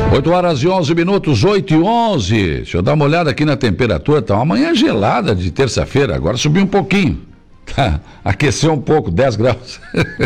8h11, 8h11. Deixa eu dar uma olhada aqui na temperatura. Tá uma manhã gelada de terça-feira. Agora subiu um pouquinho. Tá, aqueceu um pouco, 10 graus.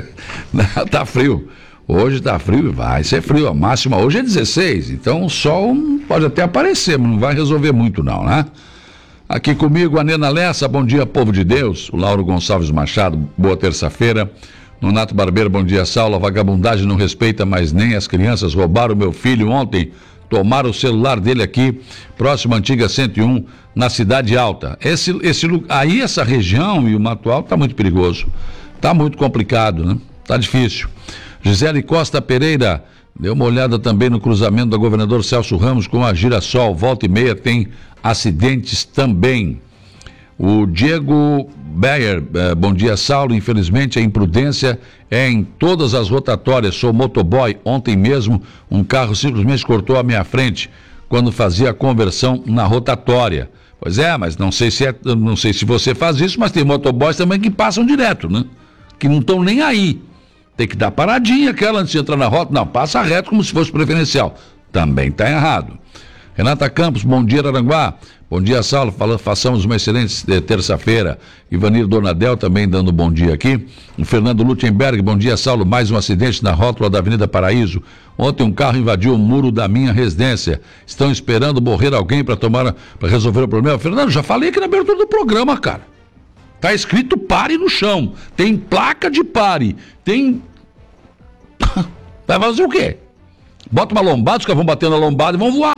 Tá frio. Hoje tá frio e vai ser frio. A máxima hoje é 16. Então o sol pode até aparecer, mas não vai resolver muito não, né? Aqui comigo a Nena Lessa. Bom dia, povo de Deus. O Lauro Gonçalves Machado. Boa terça-feira. Nonato Barbeiro, bom dia, Saulo. A vagabundagem não respeita mais nem as crianças. Roubaram meu filho ontem, tomaram o celular dele aqui, próximo à antiga 101, na Cidade Alta. Aí essa região e o Mato Alto tá muito perigoso, tá muito complicado, né? Tá difícil. Gisele Costa Pereira, deu uma olhada também no cruzamento da Governador Celso Ramos com a Girassol, volta e meia tem acidentes também. O Diego Beyer, bom dia, Saulo. Infelizmente a imprudência é em todas as rotatórias. Sou motoboy. Ontem mesmo um carro simplesmente cortou a minha frente quando fazia a conversão na rotatória. Pois é, mas não sei se você faz isso, mas tem motoboys também que passam direto, né? Que não estão nem aí. Tem que dar paradinha aquela antes de entrar na rota. Não, passa reto como se fosse preferencial. Também está errado. Renata Campos, bom dia, Aranguá. Bom dia, Saulo. Façamos uma excelente terça-feira. Ivanir Donadel também dando bom dia aqui. O Fernando Lutemberg, bom dia, Saulo. Mais um acidente na rótula da Avenida Paraíso. Ontem um carro invadiu o muro da minha residência. Estão esperando morrer alguém para resolver o problema. Fernando, já falei aqui na abertura do programa, cara. Tá escrito pare no chão. Tem placa de pare. Tem... Vai fazer o quê? Bota uma lombada, os caras vão bater na lombada e vão voar.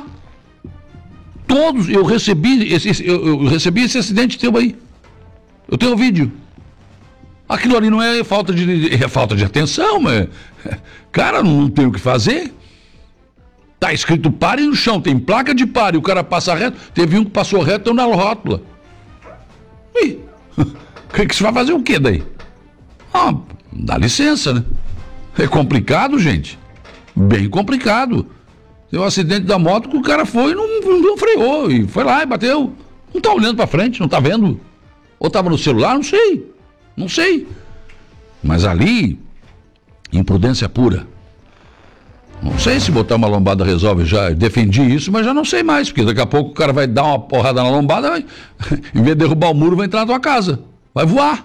Todos, eu recebi esse acidente teu aí. Eu tenho um vídeo. Aquilo ali não é falta de atenção, mas, cara, não tem o que fazer. Tá escrito pare no chão, tem placa de pare, o cara passa reto. Teve um que passou reto na rótula. E que você vai fazer o quê daí? Dá licença, né? É complicado, gente. Bem complicado. Tem um acidente da moto que o cara foi e não freou, e foi lá e bateu. Não tá olhando pra frente, não tá vendo. Ou tava no celular, não sei. Mas ali, imprudência pura. Não sei se botar uma lombada resolve, já defendi isso, mas já não sei mais, porque daqui a pouco o cara vai dar uma porrada na lombada, em vez de derrubar o muro, vai entrar na tua casa. Vai voar.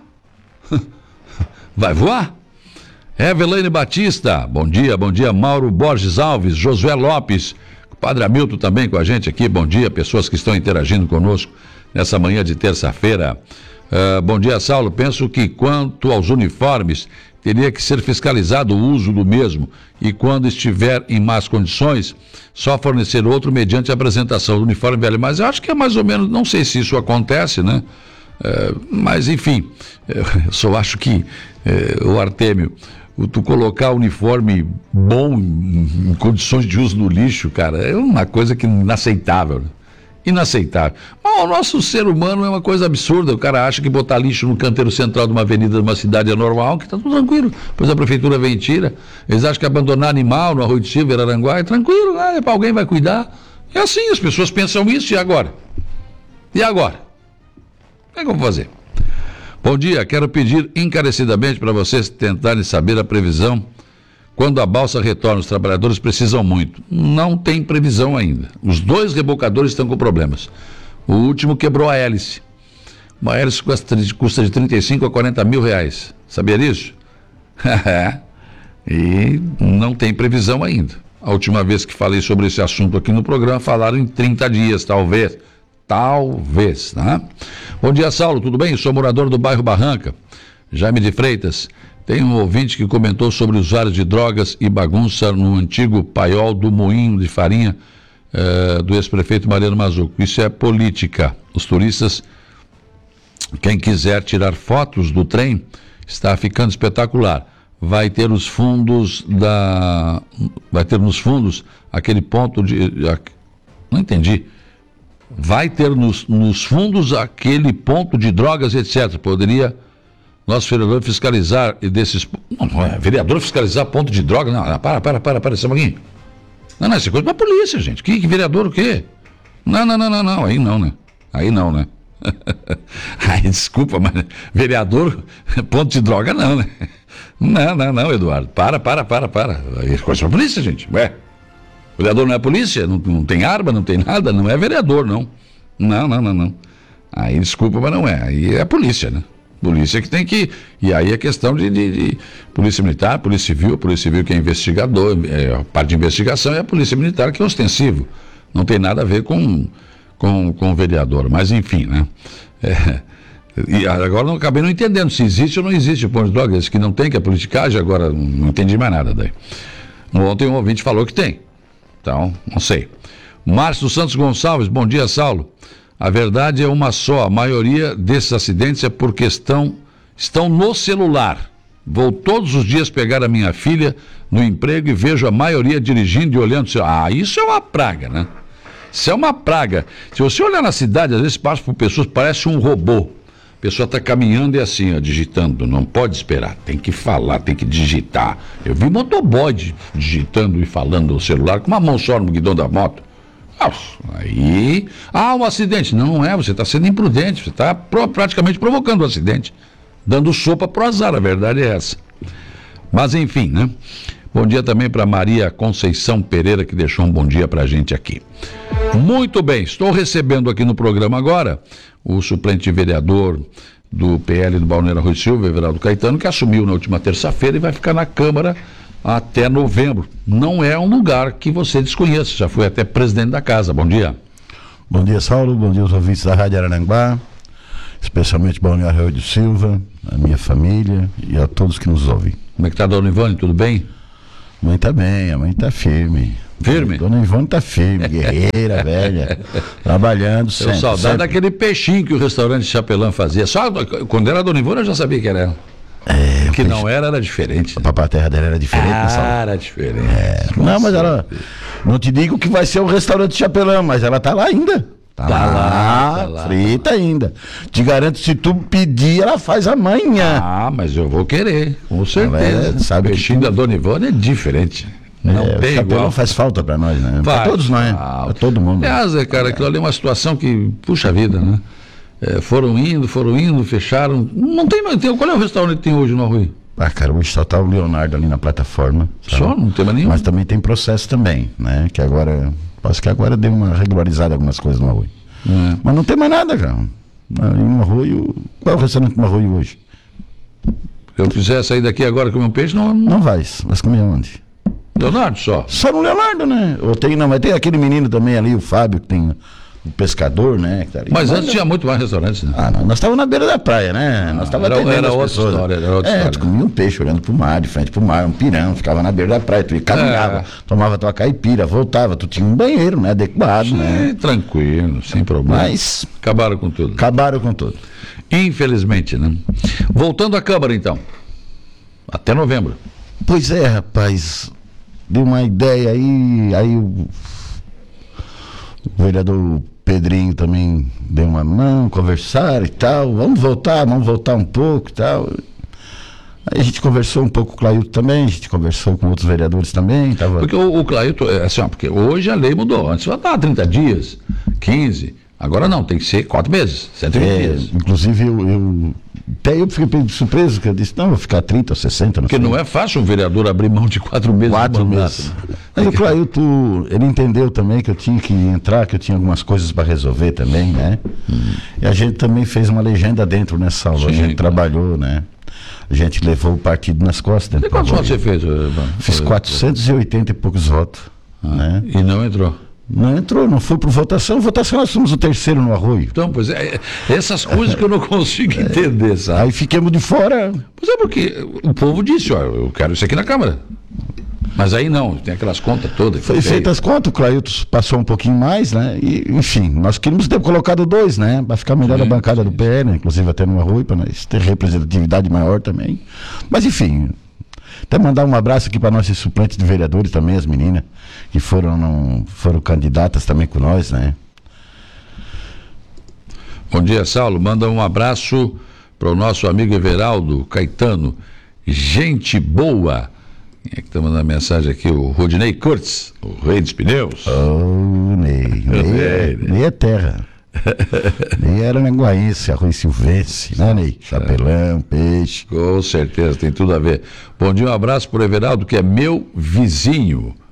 Vai voar. Eveline Batista, bom dia, Mauro Borges Alves, Josué Lopes, o Padre Hamilton também com a gente aqui, bom dia, pessoas que estão interagindo conosco nessa manhã de terça-feira. Bom dia, Saulo, penso que quanto aos uniformes, teria que ser fiscalizado o uso do mesmo e quando estiver em más condições, só fornecer outro mediante a apresentação do uniforme velho, mas eu acho que é mais ou menos, não sei se isso acontece, né? Mas enfim, eu só acho que o Artêmio, tu colocar uniforme bom em condições de uso no lixo, cara, é uma coisa que inaceitável, né? Inaceitável. Mas o nosso ser humano é uma coisa absurda. O cara acha que botar lixo no canteiro central de uma avenida de uma cidade é normal, que tá tudo tranquilo. Depois a prefeitura vem e tira. Eles acham que abandonar animal no Arroio de Silva, Araranguá, é tranquilo, né? Alguém vai cuidar. É assim, as pessoas pensam isso, e agora? E agora? O que é que eu vou fazer? Bom dia, quero pedir encarecidamente para vocês tentarem saber a previsão quando a balsa retorna. Os trabalhadores precisam muito. Não tem previsão ainda. Os 2 rebocadores estão com problemas. O último quebrou a hélice. Uma hélice custa de 35 a 40 mil reais. Sabia disso? E não tem previsão ainda. A última vez que falei sobre esse assunto aqui no programa, falaram em 30 dias, talvez, né? Bom dia, Saulo, tudo bem? Sou morador do bairro Barranca, Jaime de Freitas. Tem um ouvinte que comentou sobre usuários de drogas e bagunça no antigo paiol do moinho de farinha do ex-prefeito Mariano Mazzuco. Isso é política. Os turistas, quem quiser tirar fotos do trem, está ficando espetacular. Vai ter nos fundos aquele ponto de... Não entendi. Vai ter nos fundos aquele ponto de drogas, etc. Poderia nosso vereador fiscalizar desses... Não é vereador fiscalizar ponto de droga, não. Para, só um pouquinho. Não, isso é coisa pra polícia, gente. Que vereador o quê? Não, aí não, né? Aí, desculpa, mas vereador, ponto de droga não, né? Não, Eduardo. Para. Aí é coisa pra polícia, gente. Ué. Vereador não é polícia? Não tem arma, não tem nada? Não é vereador, não. Não. Aí, desculpa, mas não é. Aí é a polícia, né? Polícia que tem que... E aí é questão de polícia militar, polícia civil que é investigador, a parte de investigação, é a polícia militar que é ostensivo. Não tem nada a ver com o vereador. Mas, enfim, né? E agora não acabei não entendendo se existe ou não existe o ponto de droga. Esse que não tem, que é politicagem, agora não entendi mais nada daí. Ontem um ouvinte falou que tem. Então, não sei. Márcio Santos Gonçalves, bom dia, Saulo. A verdade é uma só, a maioria desses acidentes é porque estão no celular. Vou todos os dias pegar a minha filha no emprego e vejo a maioria dirigindo e olhando o celular. Isso é uma praga, né? Isso é uma praga. Se você olhar na cidade, às vezes passa por pessoas, parece um robô. A pessoa está caminhando e assim, ó, digitando, não pode esperar, tem que falar, tem que digitar. Eu vi motoboy digitando e falando no celular com uma mão só no guidão da moto. Aí, um acidente. Não é, você está sendo imprudente, você está praticamente provocando um acidente, dando sopa pro azar, a verdade é essa. Mas enfim, né? Bom dia também para Maria Conceição Pereira, que deixou um bom dia para a gente aqui. Muito bem, estou recebendo aqui no programa agora o suplente vereador do PL do Balneário Rui Silva, Everaldo Caetano, que assumiu na última terça-feira e vai ficar na Câmara até novembro. Não é um lugar que você desconheça, já foi até presidente da casa. Bom dia. Bom dia, Saulo, bom dia aos ouvintes da Rádio Araranguá, especialmente Balneário Rui Silva, a minha família e a todos que nos ouvem. Como é que está a dona Ivone, tudo bem? A mãe está bem, a mãe está firme. Firme? Dona Ivone está firme, guerreira, velha, trabalhando sempre. Eu saudade daquele peixinho que o restaurante Chapelão fazia. Só quando era a dona Ivone eu já sabia que era ela. Que não era diferente. A papaterra dela era diferente, né, Saulo? Era diferente. Não, mas ela... Não te digo que vai ser o restaurante Chapelão, mas ela tá lá ainda. Tá lá, frita ainda. Te garanto, se tu pedir, ela faz amanhã. Mas eu vou querer, com certeza. Sabe o peixinho da dona Ivone é diferente. Não tem o Chapelão igual. faz falta pra nós, né? Pra todos nós, pra todo mundo. Aliás, cara, aquilo ali é uma situação que, puxa vida, né? Foram indo, fecharam. Não tem mais. Qual é o restaurante que tem hoje no Arroio? Cara, hoje só tá o Leonardo ali na plataforma. Sabe? Só? Não tem mais nenhum? Mas também tem processo também, né? Que agora, acho que agora deu uma regularizada algumas coisas no Arroio. Mas não tem mais nada, cara. No Arroio, qual é o restaurante no Arroio hoje? Se eu quiser sair daqui agora e comer um peixe, não vai. Mas comer onde? Leonardo só? Só no Leonardo, né? Mas tem aquele menino também ali, o Fábio, que tem o pescador, né? Que tá ali. Mas antes tinha muito mais restaurantes, né? Não, nós estávamos na beira da praia, né? Nós estávamos atendendo as pessoas. Era outra história. Tu comia um peixe olhando pro mar, de frente pro mar, um pirão, ficava na beira da praia, tu ia caminhava, tomava tua caipira, voltava, tu tinha um banheiro, né? Adequado, né? Tranquilo, sem problema. Mas... Acabaram com tudo. Infelizmente, né? Voltando à Câmara, então. Até novembro. Pois é, rapaz. Deu uma ideia aí o vereador Pedrinho também deu uma mão, conversar e tal, vamos voltar um pouco e tal. Aí a gente conversou um pouco com o Clailton também, a gente conversou com outros vereadores também. Porque o Clailton, assim, porque hoje a lei mudou, antes só estava 30 dias, 15, agora não, tem que ser 4 meses, 120 dias. Inclusive até eu fiquei surpreso, que eu disse, não, vou ficar 30 ou 60, Porque não é fácil um vereador abrir mão de 4 meses. 4 meses. Mas o Clailton, ele entendeu também que eu tinha que entrar, que eu tinha algumas coisas para resolver também, né? E a gente também fez uma legenda dentro nessa aula, a gente trabalhou, né? A gente levou o partido nas costas. E quantos votos você fez, Ivan? Fiz 480 e poucos votos. Né? E não entrou? Não entrou, não foi por votação. Votação, nós somos o terceiro no Arroio. Então, pois essas coisas que eu não consigo entender, sabe? Aí fiquemos de fora. Pois é, porque o povo disse, eu quero isso aqui na Câmara. Mas aí não, tem aquelas contas todas. Foi feitas as contas, o Clailton passou um pouquinho mais, né? E, enfim, nós queríamos ter colocado 2, né? Para ficar melhor a bancada do PL, inclusive até no Arroio, para nós ter representatividade maior também. Mas, enfim, até mandar um abraço aqui para nossos suplentes de vereadores também, as meninas, que foram candidatas também com nós, né? Bom dia, Saulo. Manda um abraço para o nosso amigo Everaldo Caetano. Gente boa. Quem é que está mandando mensagem aqui? O Rodinei Kurtz, o rei dos pneus. Ney é terra. Ney era Aranguaense, Arroio Silvense, né, Ney? Chapelão, peixe. Com certeza, tem tudo a ver. Bom dia, um abraço para o Everaldo, que é meu vizinho.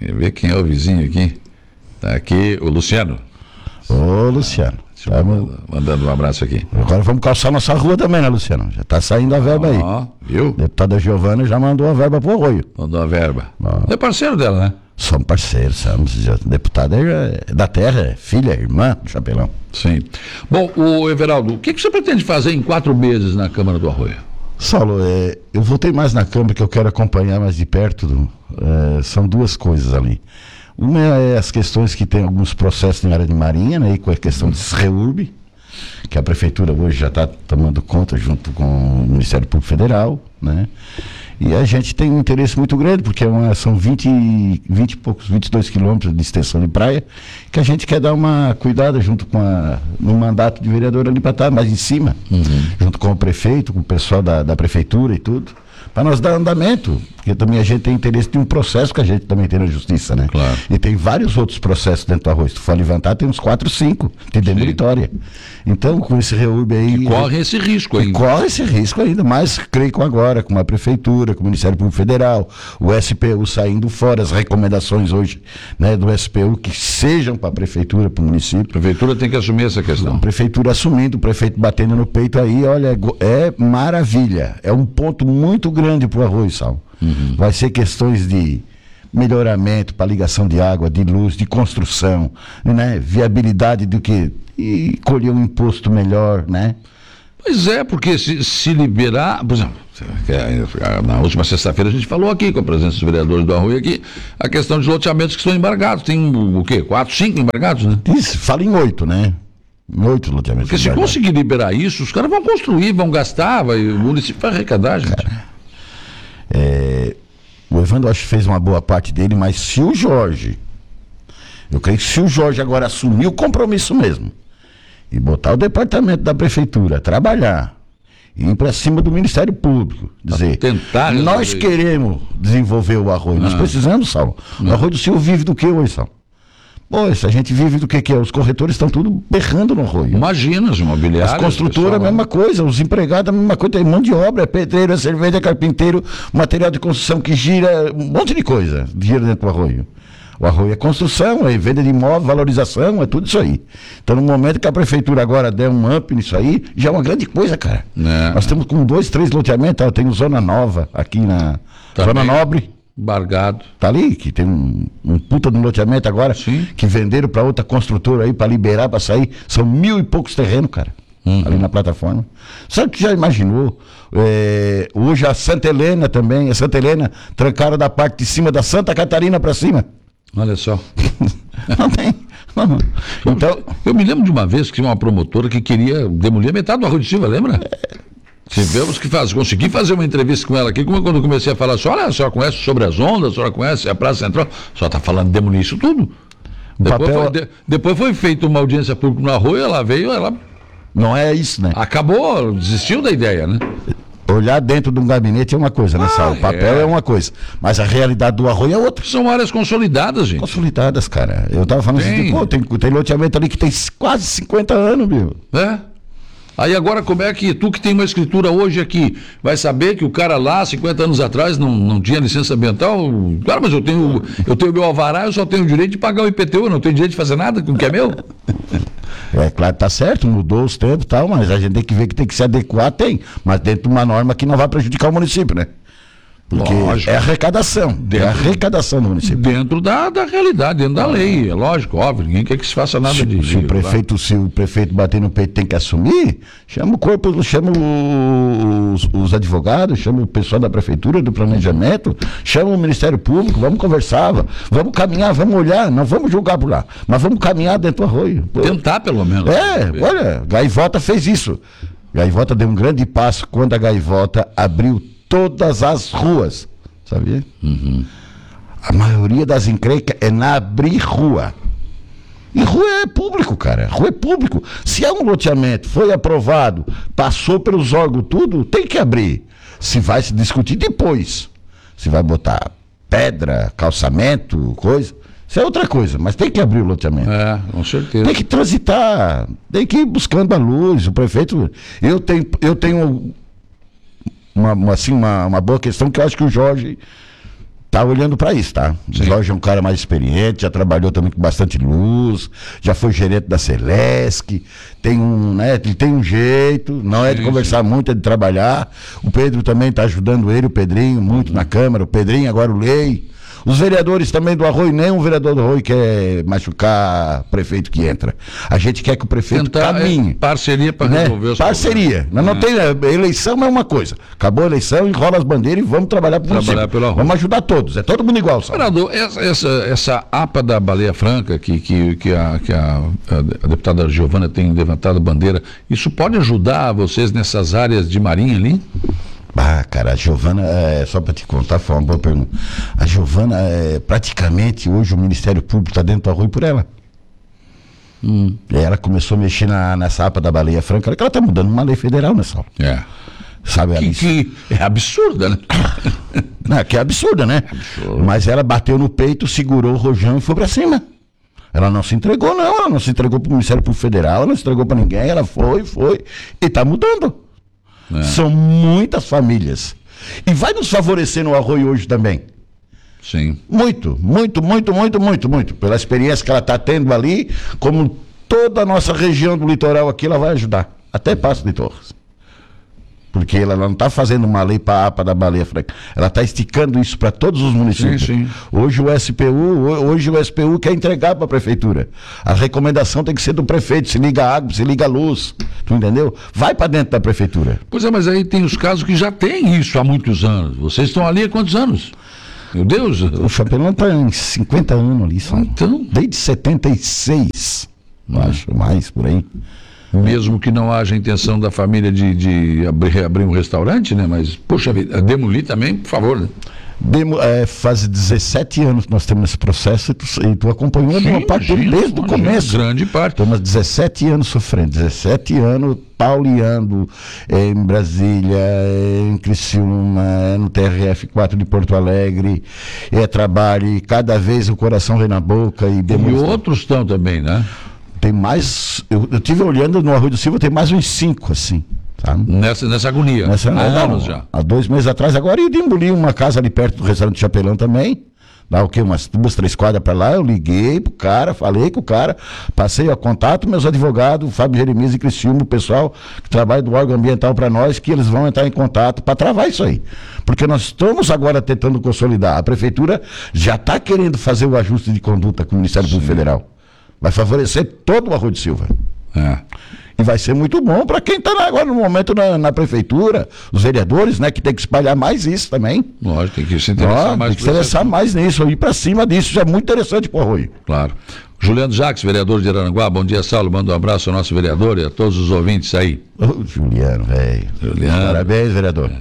Quer ver quem é o vizinho aqui? Tá aqui o Luciano. Ô, Luciano. Mandando um abraço aqui. Agora vamos calçar nossa rua também, né, Luciano? Já tá saindo a verba aí. Viu? Deputada Giovana já mandou a verba pro Arroio. Mandou a verba. É parceiro dela, né? Somos parceiros, somos. Deputada é da terra, é filha, irmã do Chapelão. Sim. Bom, o Everaldo, o que você pretende fazer em 4 meses na Câmara do Arroio? Saulo, eu voltei mais na Câmara que eu quero acompanhar mais de perto. São 2 coisas ali. Uma é as questões que tem alguns processos na área de marinha, né, e com a questão de REURB, que a Prefeitura hoje já está tomando conta junto com o Ministério Público Federal, né? E a gente tem um interesse muito grande, porque são 20 e poucos, 22 quilômetros de extensão de praia, que a gente quer dar uma cuidada junto com no mandato de vereador ali para estar mais em cima, junto com o prefeito, com o pessoal da Prefeitura e tudo, para nós dar andamento, porque também a gente tem interesse de um processo que a gente também tem na Justiça, né? Claro. E tem vários outros processos dentro do Arroio. Se tu for levantar, tem uns 4, 5 de demolitória. Então, com esse REURB aí... Que corre esse risco ainda. Corre esse risco ainda, mas creio com agora, com a Prefeitura, com o Ministério Público Federal, o SPU saindo fora, as recomendações hoje, né, do SPU que sejam para a Prefeitura, para o município. A Prefeitura tem que assumir essa questão. A Prefeitura assumindo, o prefeito batendo no peito aí, olha, é maravilha. É um ponto muito grande para o Arroio, Sal. Vai ser questões de melhoramento para ligação de água, de luz, de construção, né? Viabilidade do que e colher um imposto melhor, né? Pois é, porque se liberar, por exemplo, na última sexta-feira a gente falou aqui com a presença dos vereadores do Arroio aqui, a questão de loteamentos que estão embargados. Tem o quê? 4, 5 embargados, né? Isso, fala em 8, né? 8 loteamentos. Porque se conseguir liberar isso, os caras vão construir, vão gastar, o município vai arrecadar, gente. O Evandro acho que fez uma boa parte dele, mas se o Jorge, eu creio que se o Jorge agora assumir o compromisso mesmo e botar o departamento da Prefeitura a trabalhar e ir para cima do Ministério Público, dizer, nós queremos desenvolver o Arroio, nós precisamos, Saulo. O Arroio do Silva vive do que hoje, Saulo? Pois, a gente vive do que é? Os corretores estão tudo berrando no Arroio. Imagina, os imobiliários. As construtoras, a mesma coisa, os empregados, a mesma coisa, tem mão de obra, é pedreiro, é cerveja, é carpinteiro, material de construção que gira, um monte de coisa gira dentro do Arroio. O Arroio é construção, é venda de imóvel, valorização, é tudo isso aí. Então, no momento que a Prefeitura agora der um up nisso aí, já é uma grande coisa, cara. Nós estamos com 2, 3 loteamentos, eu tenho Zona Nova aqui na Zona Nobre. Embargado. Tá ali, que tem um puta de um loteamento agora. Sim. Que venderam para outra construtora aí, para liberar, para sair. São 1.000 e poucos terrenos, cara. Ali na plataforma. Sabe que já imaginou? Hoje a Santa Helena também, a Santa Helena trancaram da parte de cima da Santa Catarina para cima. Olha só. Não tem. Então, eu me lembro de uma vez que tinha uma promotora que queria demolir metade do Arroio de Silva, lembra? Tivemos que consegui fazer uma entrevista com ela aqui, quando eu comecei a falar, olha, a senhora conhece sobre as ondas, a senhora conhece a Praça Central, a senhora está falando de demolir isso tudo. Depois foi feita uma audiência pública no Arroio, ela veio, não é isso, né? Acabou, desistiu da ideia, né? Olhar dentro de um gabinete é uma coisa, né, Saulo? O papel é uma coisa, mas a realidade do Arroio é outra. São áreas consolidadas, gente. Consolidadas, cara. Eu tava falando assim, tem loteamento ali que tem quase 50 anos, meu. Aí agora como é que tu que tem uma escritura hoje aqui, vai saber que o cara lá, 50 anos atrás, não tinha licença ambiental? Claro, mas eu tenho meu alvará, eu só tenho o direito de pagar o IPTU, eu não tenho direito de fazer nada com o que é meu? Claro, tá certo, mudou os tempos e tal, mas a gente tem que ver que tem que se adequar, mas dentro de uma norma que não vai prejudicar o município, né? Porque é arrecadação, é a arrecadação do município. Dentro da realidade, dentro da lei, é lógico, óbvio, ninguém quer que se faça nada de... Se o prefeito bater no peito tem que assumir, chama o corpo, chama os advogados, chama o pessoal da prefeitura, do planejamento, chama o Ministério Público, vamos conversar, vamos caminhar, vamos olhar, não vamos julgar por lá, mas vamos caminhar dentro do Arroio. Tentar pelo menos. Olha, Gaivota fez isso. Gaivota deu um grande passo quando a Gaivota abriu todas as ruas, sabia? A maioria das encrencas é na abrir rua. E rua é público, cara. Rua é público. Se é um loteamento, foi aprovado, passou pelos órgãos tudo, tem que abrir. Se vai se discutir depois. Se vai botar pedra, calçamento, coisa. Isso é outra coisa, mas tem que abrir o loteamento. Com certeza. Tem que transitar, tem que ir buscando a luz, o prefeito... Eu tenho... uma boa questão que eu acho que o Jorge, tá olhando para isso, tá? Sim. O Jorge é um cara mais experiente, já trabalhou também com bastante luz, já foi gerente da Celesc, tem ele tem um jeito, não é de conversar muito, é de trabalhar. O Pedro também tá ajudando ele, o Pedrinho, muito na Câmara, o Pedrinho, agora o Lei. Os vereadores também do Arroio, nenhum vereador do Arroio quer machucar prefeito que entra. A gente quer que o prefeito caminhe. Parceria para resolver os Parceria. Não tem, eleição é uma coisa. Acabou a eleição, enrola as bandeiras e vamos trabalhar para o pelo Arroio. Vamos ajudar todos. É todo mundo igual, sabe? Vereador, essa APA da Baleia Franca, que a deputada Giovana tem levantado a bandeira, isso pode ajudar vocês nessas áreas de marinha ali? Cara, a Giovana, só para te contar, foi uma boa pergunta. A Giovana, praticamente, hoje o Ministério Público está dentro do Arroio por ela. E ela começou a mexer nessa APA da Baleia Franca, que ela está mudando uma lei federal nessa hora. Sabe, que é absurda, né? Não, que é absurda, né? Mas ela bateu no peito, segurou o rojão e foi para cima. Ela não se entregou, não. Ela não se entregou para o Ministério Público Federal, ela não se entregou para ninguém. Ela foi. E está mudando. São muitas famílias. E vai nos favorecer no Arroio hoje também. Sim. Muito. Pela experiência que ela está tendo ali, como toda a nossa região do litoral aqui, ela vai ajudar. Até Passo de Torres. Porque ela não está fazendo uma lei para a APA da Baleia Franca. Ela está esticando isso para todos os municípios. Sim. Hoje o SPU quer entregar para a prefeitura. A recomendação tem que ser do prefeito. Se liga a água, se liga a luz. Tu entendeu? Vai para dentro da prefeitura. Pois é, mas aí tem os casos que já tem isso há muitos anos. Vocês estão ali há quantos anos? Meu Deus. O Chapelão está em 50 anos ali, só. Então. Desde 76, acho, mais por aí. Mesmo que não haja intenção da família de abrir um restaurante, né? Mas, poxa vida, demolir também, por favor, né? Faz 17 anos que nós temos esse processo e tu acompanhou uma parte desde o começo. Grande parte. Estamos 17 anos sofrendo, 17 anos pauleando em Brasília, em Criciúma, no TRF4 de Porto Alegre, trabalho, e cada vez o coração vem na boca. E outros estão também, né? Tem mais, eu tive olhando no Arroio do Silva, tem mais uns 5, assim. Sabe? Nessa agonia. Há anos já. Há 2 meses atrás. Agora eu demoli uma casa ali perto do restaurante Chapelão também. Dá o quê? Umas 2, 3 quadras para lá. Eu liguei pro cara, falei com o cara, passei o contato, meus advogados, Fábio Jeremias e Criciúma, o pessoal que trabalha do órgão ambiental para nós, que eles vão entrar em contato para travar isso aí. Porque nós estamos agora tentando consolidar. A prefeitura já está querendo fazer o ajuste de conduta com o Ministério Público Federal. Vai favorecer todo o Arroio de Silva. E vai ser muito bom para quem está agora no momento na prefeitura, os vereadores, né, que tem que espalhar mais isso também. Lógico, tem que se interessar mais. Tem que se interessar mais nisso, ir para cima disso, isso é muito interessante para o Arroio. Claro. Juliano Jacques, vereador de Araranguá, bom dia, Saulo, manda um abraço ao nosso vereador e a todos os ouvintes aí. Juliano, velho. Parabéns, vereador.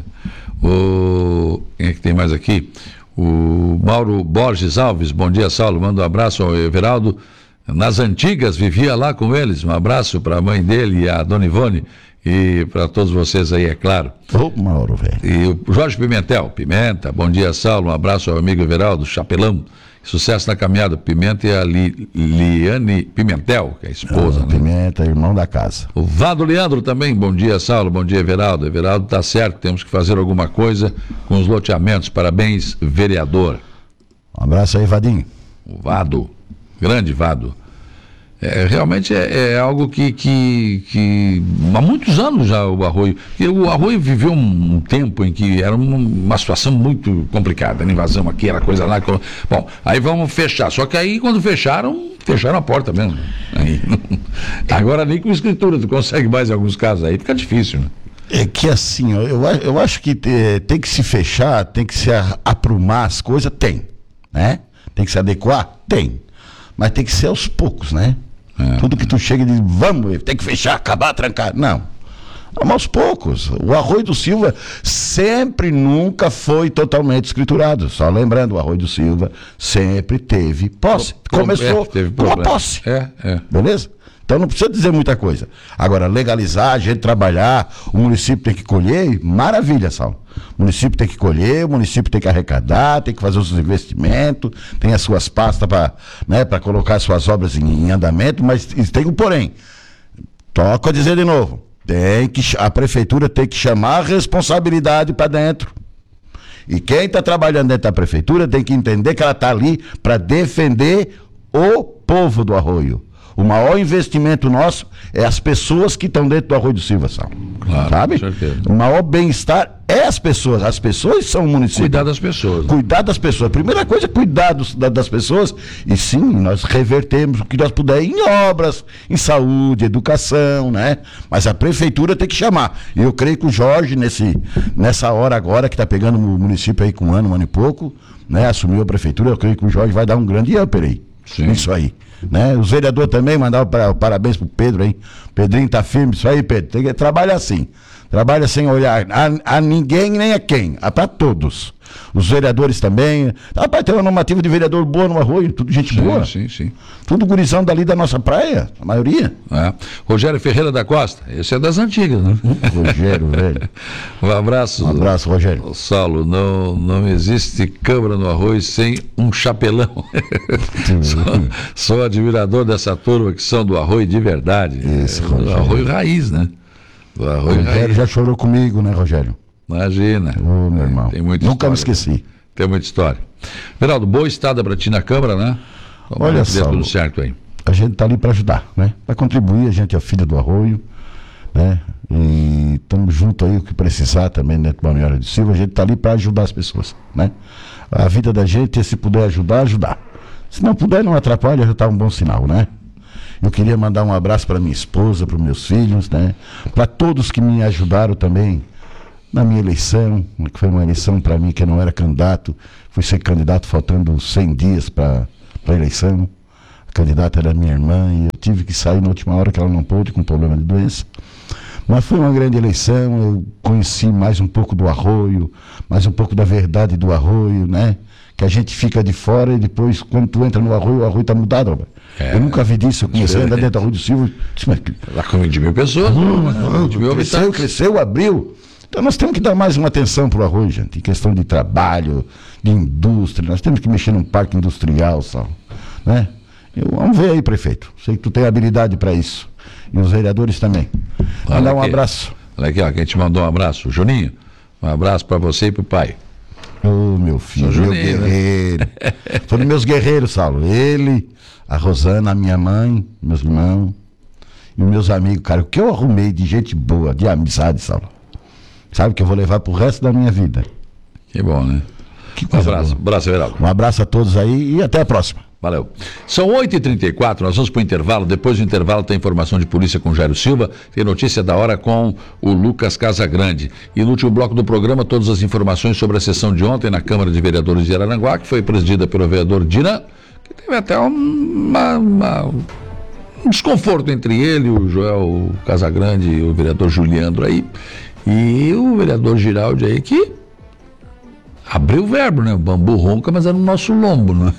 Quem é que tem mais aqui? O Mauro Borges Alves, bom dia, Saulo, manda um abraço ao Everaldo. Nas antigas, vivia lá com eles. Um abraço para a mãe dele e a dona Ivone e para todos vocês aí, é claro. Mauro, velho. E o Jorge Pimenta, bom dia, Saulo, um abraço ao amigo Everaldo, Chapelão, sucesso na caminhada, Pimenta e a Liane Pimentel, que é a esposa, né? Pimenta, irmão da casa. O Vado Leandro também, bom dia, Saulo, bom dia, Everaldo. Everaldo tá certo, temos que fazer alguma coisa com os loteamentos, parabéns, vereador. Um abraço aí, Vadinho. O Vado, grande Vado. Realmente é algo que há muitos anos já o Arroio. O Arroio viveu um tempo em que era uma situação muito complicada, a invasão aqui, era coisa lá. Bom, aí vamos fechar. Só que aí quando fecharam a porta mesmo. Aí, agora nem com escritura tu consegue mais em alguns casos, aí fica difícil, né? É que assim, eu acho que tem que se fechar, tem que se aprumar as coisas, né? Tem que se adequar, mas tem que ser aos poucos, né? Tudo que tu chega e diz, vamos, tem que fechar, acabar, trancar. Não. Vamos aos poucos. O Arroio do Silva nunca foi totalmente escriturado. Só lembrando, o Arroio do Silva sempre teve posse. Começou com uma posse. Beleza? Então não precisa dizer muita coisa. Agora, legalizar, a gente trabalhar, o município tem que colher, maravilha, Saulo. O município tem que colher, o município tem que arrecadar, tem que fazer os seus investimentos, tem as suas pastas para colocar as suas obras em andamento, mas tem um porém. Toco a dizer de novo, a prefeitura tem que chamar a responsabilidade para dentro E quem está trabalhando dentro da prefeitura tem que entender que ela está ali para defender o povo do Arroio. O maior investimento nosso é as pessoas que estão dentro do Arroio do Silva, claro, sabe? Com certeza. O maior bem-estar é as pessoas são o município. Cuidar das pessoas. Cuidar das pessoas. A primeira coisa é cuidar das pessoas, e sim, nós revertemos o que nós pudermos em obras, em saúde, educação, né? Mas a prefeitura tem que chamar. E eu creio que o Jorge, nessa hora agora, que está pegando o município aí com um ano e pouco, né? Assumiu a prefeitura, eu creio que o Jorge vai dar um grande up aí. Sim. Isso aí. Né? Os vereadores também mandaram parabéns pro Pedro aí. Pedrinho tá firme, isso aí, Pedro. Tem que trabalhar assim. Trabalha sem olhar a ninguém nem a quem. Para todos. Os vereadores também. Rapaz, tem uma normativa de vereador boa no Arroio, tudo gente boa. Sim. Tudo gurizão dali da nossa praia, a maioria. Rogério Ferreira da Costa, esse é das antigas, né? Rogério, velho. Um abraço, Rogério. Saulo, não existe câmara no Arroio sem um chapelão. Sou admirador dessa turma que são do Arroio de verdade. Isso, do Arroio Raiz, né? Do Arroio Rogério Raiz. Já chorou comigo, né, Rogério? Imagina. Meu irmão. Tem muita Nunca história, me esqueci. Tem muita história. Veraldo, boa estada para ti na Câmara, né? Olha só. Tudo certo aí. A gente está ali para ajudar, né? Para contribuir, a gente é filho do Arroio, né? E estamos juntos aí, o que precisar também dentro do Balneário de Silva, a gente está ali para ajudar as pessoas, né? A vida da gente é, se puder ajudar. Se não puder, não atrapalha, já está um bom sinal, né? Eu queria mandar um abraço para minha esposa, para os meus filhos, né? Para todos que me ajudaram também na minha eleição, que foi uma eleição para mim que eu não era candidato, fui ser candidato faltando 100 dias para a eleição. A candidata era minha irmã e eu tive que sair na última hora que ela não pôde, com problema de doença. Mas foi uma grande eleição, eu conheci mais um pouco do Arroio, mais um pouco da verdade do Arroio, né? Que a gente fica de fora e depois, quando tu entra no Arroio, o Arroio está mudado, rapaz. Eu nunca vi disso, eu comecei a andar dentro do Arroio do Silva. Lá com 20 mil pessoas, cresceu, abriu. Então nós temos que dar mais uma atenção para o Arroio, gente, em questão de trabalho, de indústria, nós temos que mexer num parque industrial, né? Vamos ver aí, prefeito, sei que tu tem habilidade para isso, e os vereadores também. Mandar um abraço. Olha aqui, ó, quem te mandou um abraço, Juninho, um abraço para você e para o pai. Ô, meu filho, meu guerreiro. Foram meus guerreiros, Saulo, ele, a Rosana, a minha mãe, meus irmãos, e os meus amigos, cara, o que eu arrumei de gente boa, de amizade, Saulo. Sabe que eu vou levar pro resto da minha vida. Que bom, né? Um abraço, Veraldo. Um abraço a todos aí e até a próxima. Valeu. São 8h34, nós vamos para o intervalo. Depois do intervalo tem informação de polícia com Jairo Silva, tem notícia da hora com o Lucas Casagrande. E no último bloco do programa, todas as informações sobre a sessão de ontem na Câmara de Vereadores de Araranguá, que foi presidida pelo vereador Dinan, que teve até um desconforto entre ele, o Joel Casagrande e o vereador Juliandro aí. E o vereador Giraldi aí que abriu o verbo, né? O bambu ronca, mas é no nosso lombo, né?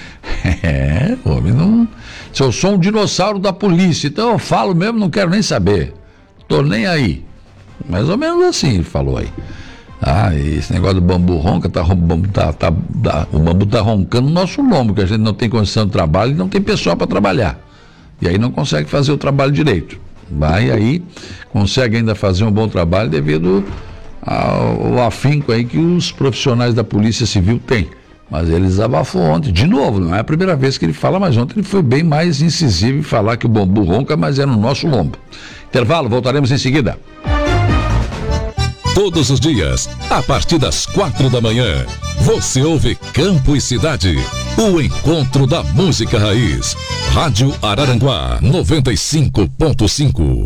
Homem, não. Se eu sou um dinossauro da polícia, então eu falo mesmo, não quero nem saber. Tô nem aí. Mais ou menos assim ele falou aí. E esse negócio do bambu ronca, o bambu tá roncando no nosso lombo, que a gente não tem condição de trabalho e não tem pessoal para trabalhar. E aí não consegue fazer o trabalho direito. Vai aí, consegue ainda fazer um bom trabalho devido ao afinco aí que os profissionais da Polícia Civil têm. Mas ele desabafou ontem, de novo, não é a primeira vez que ele fala, mas ontem ele foi bem mais incisivo em falar que o bambu ronca, mas é no nosso lombo. Intervalo, voltaremos em seguida. Todos os dias, a partir das 4 da manhã, você ouve Campo e Cidade, o encontro da música raiz. Rádio Araranguá 95.5.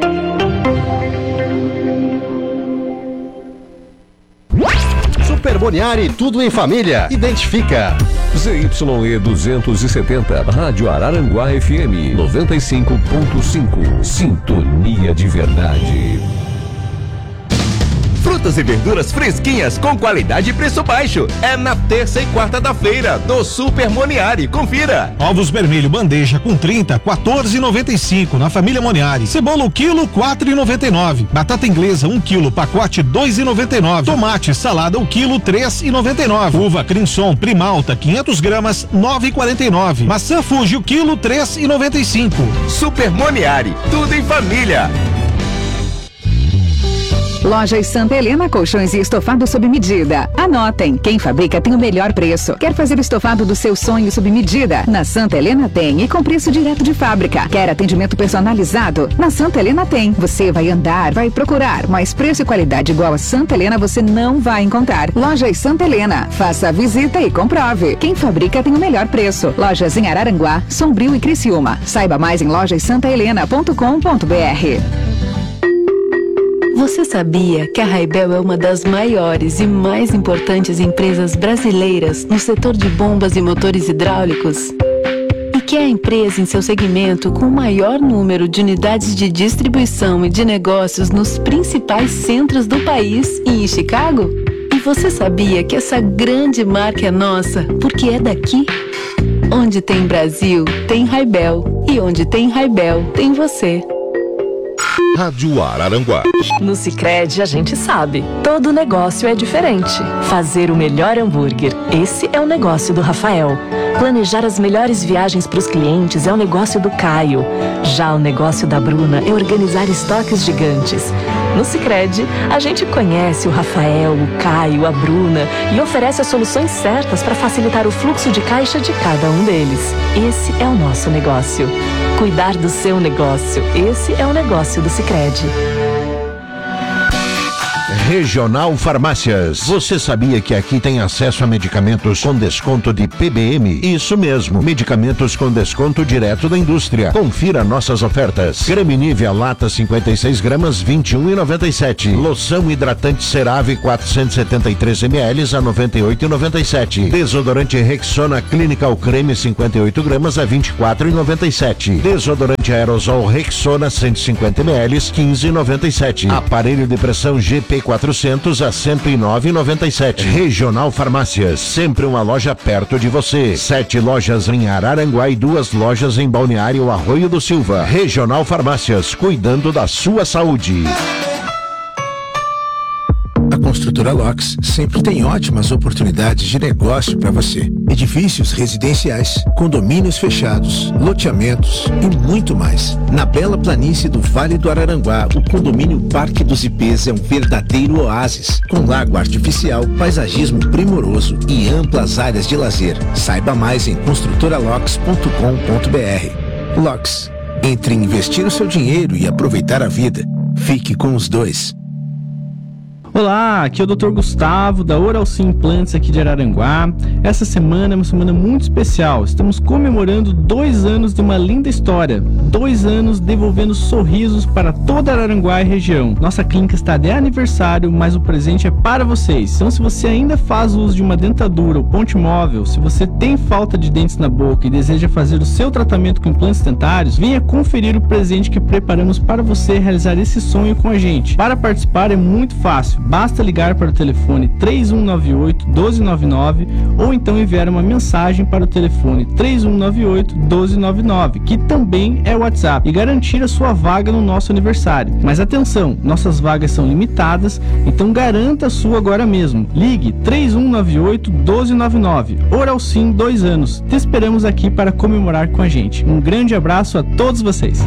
Super Boniari, tudo em família. Identifica. ZYE 270, Rádio Araranguá FM 95.5. Sintonia de verdade. Frutas e verduras fresquinhas com qualidade e preço baixo. É na terça e quarta da feira do Super Moniari. Confira. Ovos vermelho bandeja com 30, 14,95 na família Moniari. Cebola o quilo, 4,99. Batata inglesa 1 quilo, pacote 2,99. Tomate salada o quilo, 3,99. Uva Crimson Primalta 500 gramas, 9,49. Maçã Fuji o quilo, 3,95. Super Moniari, tudo em família. Lojas Santa Helena, colchões e estofado sob medida. Anotem, quem fabrica tem o melhor preço. Quer fazer o estofado do seu sonho sob medida? Na Santa Helena tem e com preço direto de fábrica. Quer atendimento personalizado? Na Santa Helena tem. Você vai andar, vai procurar, mas preço e qualidade igual a Santa Helena você não vai encontrar. Lojas Santa Helena, faça a visita e comprove. Quem fabrica tem o melhor preço. Lojas em Araranguá, Sombrio e Criciúma. Saiba mais em lojassantahelena.com.br. Você sabia que a Raibel é uma das maiores e mais importantes empresas brasileiras no setor de bombas e motores hidráulicos? E que é a empresa em seu segmento com o maior número de unidades de distribuição e de negócios nos principais centros do país e em Chicago? E você sabia que essa grande marca é nossa porque é daqui? Onde tem Brasil, tem Raibel. E onde tem Raibel, tem você. Rádio Araranguá. No Sicredi a gente sabe, todo negócio é diferente. Fazer o melhor hambúrguer, esse é o negócio do Rafael. Planejar as melhores viagens para os clientes é o negócio do Caio. Já o negócio da Bruna é organizar estoques gigantes. No Sicredi, a gente conhece o Rafael, o Caio, a Bruna e oferece as soluções certas para facilitar o fluxo de caixa de cada um deles. Esse é o nosso negócio. Cuidar do seu negócio, esse é o negócio do Sicredi. Regional Farmácias. Você sabia que aqui tem acesso a medicamentos com desconto de PBM? Isso mesmo, medicamentos com desconto direto da indústria. Confira nossas ofertas. Creme Nivea lata 56 gramas, 21,97. Loção hidratante Cerave 473 ml a 98,97. Desodorante Rexona Clinical Creme 58 gramas a 24,97. Desodorante aerosol Rexona 150 ml, 15,97. Aparelho de pressão GP400 a 109,97. Regional Farmácias, sempre uma loja perto de você. 7 lojas em Araranguá e 2 lojas em Balneário Arroio do Silva. Regional Farmácias, cuidando da sua saúde. A Construtora Locks sempre tem ótimas oportunidades de negócio para você. Edifícios residenciais, condomínios fechados, loteamentos e muito mais. Na bela planície do Vale do Araranguá, o condomínio Parque dos Ipês é um verdadeiro oásis, com lago artificial, paisagismo primoroso e amplas áreas de lazer. Saiba mais em construtoralocks.com.br. Locks, entre investir o seu dinheiro e aproveitar a vida, fique com os dois. Olá, aqui é o Dr. Gustavo da Oral Sim Implantes aqui de Araranguá. Essa semana é uma semana muito especial. Estamos comemorando 2 anos de uma linda história. 2 anos devolvendo sorrisos para toda Araranguá e região. Nossa clínica está de aniversário, mas o presente é para vocês. Então, se você ainda faz uso de uma dentadura ou ponte móvel, se você tem falta de dentes na boca e deseja fazer o seu tratamento com implantes dentários, venha conferir o presente que preparamos para você realizar esse sonho com a gente. Para participar é muito fácil. Basta ligar para o telefone 3198-1299 ou então enviar uma mensagem para o telefone 3198-1299, que também é o WhatsApp, e garantir a sua vaga no nosso aniversário. Mas atenção, nossas vagas são limitadas, então garanta a sua agora mesmo. Ligue 3198-1299. Oral Sim 2 anos. Te esperamos aqui para comemorar com a gente. Um grande abraço a todos vocês.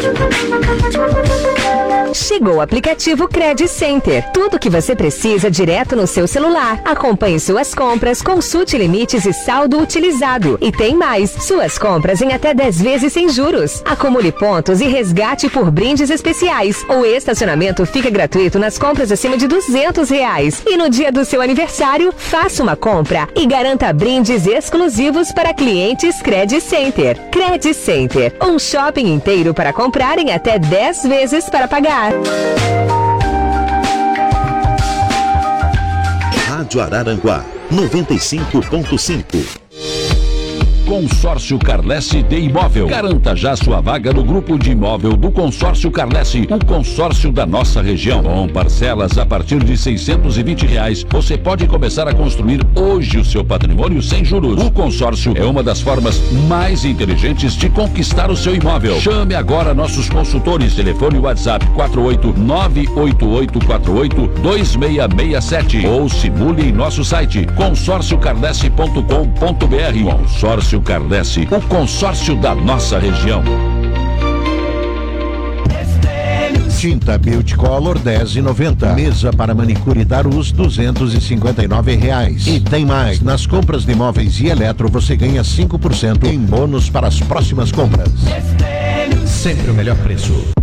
Chegou o aplicativo Credit Center. Tudo o que você precisa direto no seu celular. Acompanhe suas compras, consulte limites e saldo utilizado. E tem mais, suas compras em até 10 vezes sem juros. Acumule pontos e resgate por brindes especiais. O estacionamento fica gratuito nas compras acima de R$200. E no dia do seu aniversário, faça uma compra e garanta brindes exclusivos para clientes Credit Center. Credit Center, um shopping inteiro para comprar em até 10 vezes para pagar. Rádio Araranguá 95.5. Consórcio Carlesse de Imóvel. Garanta já sua vaga no grupo de imóvel do Consórcio Carlesse, o consórcio da nossa região. Com parcelas a partir de R$620, você pode começar a construir hoje o seu patrimônio sem juros. O consórcio é uma das formas mais inteligentes de conquistar o seu imóvel. Chame agora nossos consultores. Telefone WhatsApp 48988482667 ou simule em nosso site consórciocarlesse.com.br. Consórcio Carlesse, o consórcio da nossa região. Tinta Beauty Color R$10,90. Mesa para manicure Darus R$259. E tem mais. Nas compras de móveis e eletro você ganha 5% em bônus para as próximas compras. Sempre o melhor preço.